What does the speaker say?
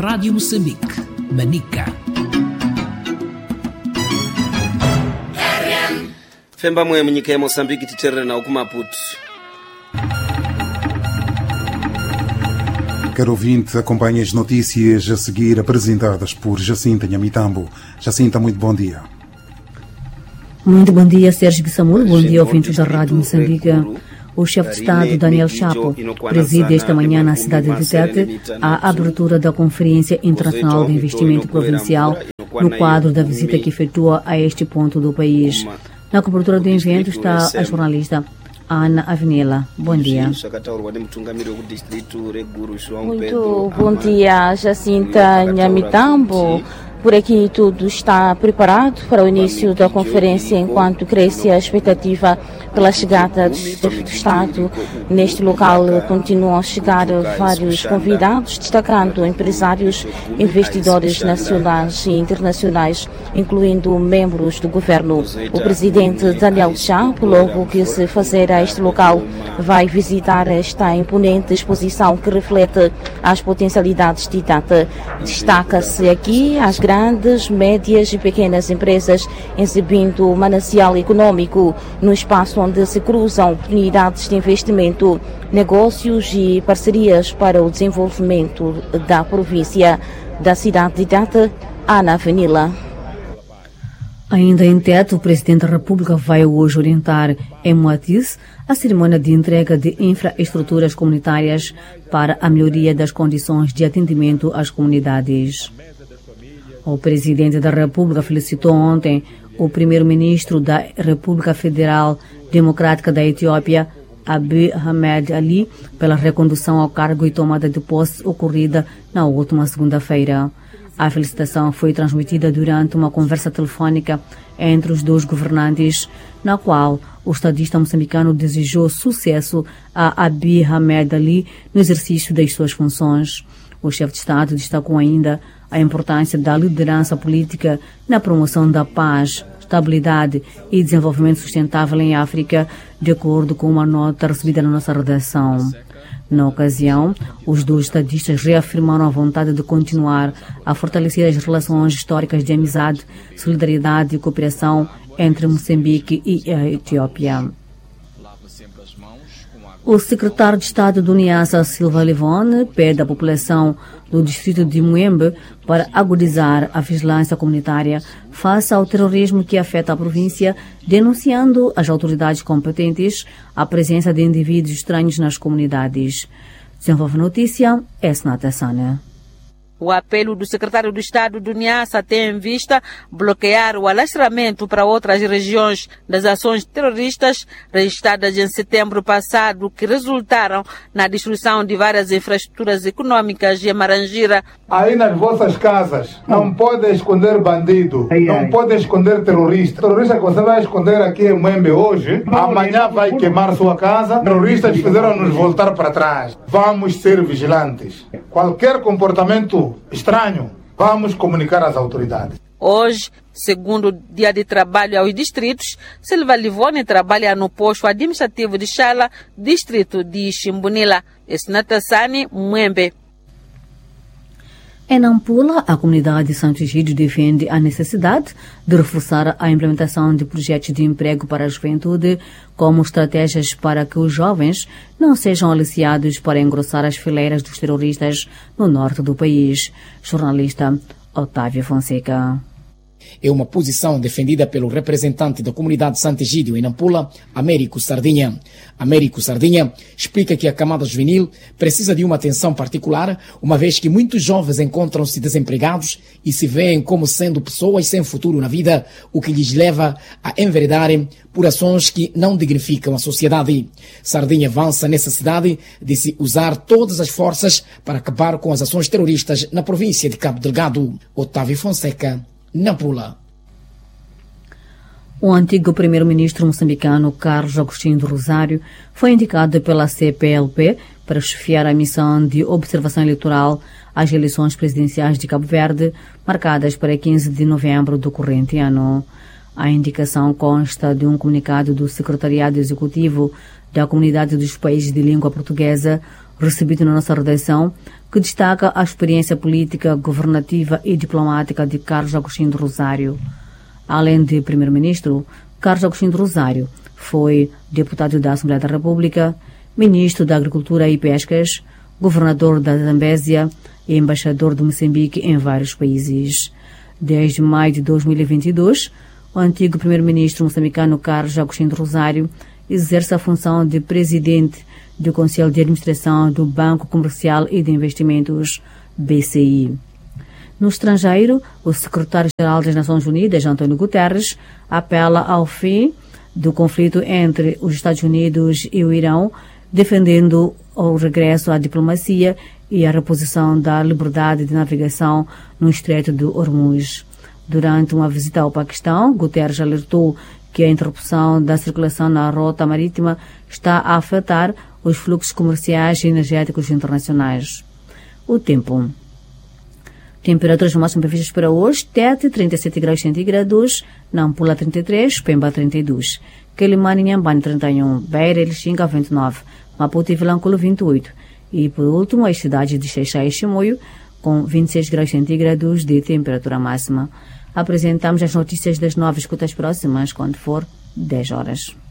Rádio Moçambique, Manica. Femba mwe mnyika ya Moçambique titere na Maputo. Caro ouvinte, acompanhe as notícias a seguir apresentadas por Jacinta Nhamitambo. Jacinta, muito bom dia. Muito bom dia, Sérgio Bissamur. Bom dia, ouvintes da Rádio Moçambique. O chefe de Estado, Daniel Chapo, preside esta manhã na cidade de Tete a abertura da Conferência Internacional de Investimento Provincial no quadro da visita que efetua a este ponto do país. Na cobertura do evento está a jornalista Ana Avenila. Bom dia. Muito bom dia, Jacinta Nhamitambo. Por aqui tudo está preparado para o início da conferência, enquanto cresce a expectativa pela chegada do chefe do Estado. Neste local continuam a chegar vários convidados, destacando empresários, investidores nacionais e internacionais, incluindo membros do governo. O presidente Daniel Chapo, logo que se fazer a este local, vai visitar esta imponente exposição que reflete as potencialidades de Tete. Destaca-se aqui as grandes, médias e pequenas empresas, exibindo o manancial econômico no espaço onde se cruzam oportunidades de investimento, negócios e parcerias para o desenvolvimento da província. Da cidade de Tete, Ana Avenila. Ainda em Tete, o Presidente da República vai hoje orientar em Moatize a cerimônia de entrega de infraestruturas comunitárias para a melhoria das condições de atendimento às comunidades. O Presidente da República felicitou ontem o Primeiro-Ministro da República Federal Democrática da Etiópia, Abiy Ahmed Ali, pela recondução ao cargo e tomada de posse ocorrida na última segunda-feira. A felicitação foi transmitida durante uma conversa telefônica entre os dois governantes, na qual o estadista moçambicano desejou sucesso a Abiy Ahmed Ali no exercício das suas funções. O chefe de Estado destacou ainda a importância da liderança política na promoção da paz, estabilidade e desenvolvimento sustentável em África, de acordo com uma nota recebida na nossa redação. Na ocasião, os dois estadistas reafirmaram a vontade de continuar a fortalecer as relações históricas de amizade, solidariedade e cooperação entre Moçambique e a Etiópia. O secretário de Estado do Niassa, Silva Livone, pede à população do distrito de Muembe para agudizar a vigilância comunitária face ao terrorismo que afeta a província, denunciando às autoridades competentes a presença de indivíduos estranhos nas comunidades. Desenvolve a notícia, Esnata Sana. O apelo do secretário de Estado do Niassa tem em vista bloquear o alastramento para outras regiões das ações terroristas registradas em setembro passado, que resultaram na destruição de várias infraestruturas econômicas em Marangira. Aí nas vossas casas não pode esconder bandido, não pode esconder terrorista. Terrorista que você vai esconder aqui em Muembe hoje, amanhã vai queimar sua casa. Terroristas fizeram nos voltar para trás. Vamos ser vigilantes. Qualquer comportamento estranho, vamos comunicar às autoridades. Hoje, segundo dia de trabalho aos distritos, Silva Livone trabalha no posto administrativo de Chala, distrito de Chimbunila. Esnatassani, Muembe. Em Nampula, a comunidade de Santo Egídio defende a necessidade de reforçar a implementação de projetos de emprego para a juventude como estratégias para que os jovens não sejam aliciados para engrossar as fileiras dos terroristas no norte do país. Jornalista Otávio Fonseca. É uma posição defendida pelo representante da comunidade de Santo Egídio em Nampula, Américo Sardinha. Américo Sardinha explica que a camada juvenil precisa de uma atenção particular, uma vez que muitos jovens encontram-se desempregados e se veem como sendo pessoas sem futuro na vida, o que lhes leva a enveredarem por ações que não dignificam a sociedade. Sardinha avança a necessidade de se usar todas as forças para acabar com as ações terroristas na província de Cabo Delgado. Otávio Fonseca, Nampula. O antigo primeiro-ministro moçambicano Carlos Agostinho do Rosário foi indicado pela CPLP para chefiar a missão de observação eleitoral às eleições presidenciais de Cabo Verde, marcadas para 15 de novembro do corrente ano. A indicação consta de um comunicado do Secretariado Executivo da Comunidade dos Países de Língua Portuguesa, recebido na nossa redação, que destaca a experiência política, governativa e diplomática de Carlos Agostinho do Rosário. Além de primeiro-ministro, Carlos Agostinho do Rosário foi deputado da Assembleia da República, ministro da Agricultura e Pescas, governador da Zambésia e embaixador de Moçambique em vários países. Desde maio de 2022, o antigo primeiro-ministro moçambicano Carlos Agostinho do Rosário exerce a função de presidente do Conselho de Administração do Banco Comercial e de Investimentos, BCI. No estrangeiro, o secretário-geral das Nações Unidas, António Guterres, apela ao fim do conflito entre os Estados Unidos e o Irão, defendendo o regresso à diplomacia e a reposição da liberdade de navegação no Estreito de Hormuz. Durante uma visita ao Paquistão, Guterres alertou que a interrupção da circulação na rota marítima está a afetar os fluxos comerciais e energéticos internacionais. O tempo. Temperaturas máximas previstas para hoje: Tete, 37 graus centígrados, Nampula, 33, Pemba, 32, Quelimane, Inhambane, 31, Beira e Lixinga, 29, Maputo e Vilanculo, 28, e, por último, as cidades de Xaixá e Chimoio, com 26 graus centígrados de temperatura máxima. Apresentamos as notícias das 9, escutas próximas, quando for 10 horas.